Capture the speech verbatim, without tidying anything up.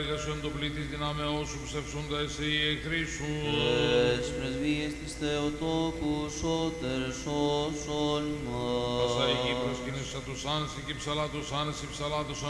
Εργασιόν το πλήτης δυνάμεώς σου ψευσούντα εσύ οι εχθροί σου. Τες πρεσβείες της Θεοτόκου σώτερ σώσον μας. Πασά η γη προσκύνησα τους άνση και ψαλά τους άνση ψαλά τους